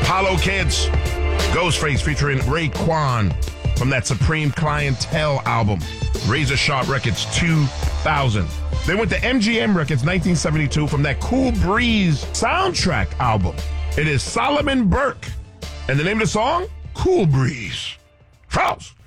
Apollo Kids, Ghostface featuring Raekwon from that Supreme Clientele album, Razor Sharp Records 2000. They went to MGM Records 1972 from that Cool Breeze soundtrack album. It is Solomon Burke. And the name of the song? Cool Breeze. Charles.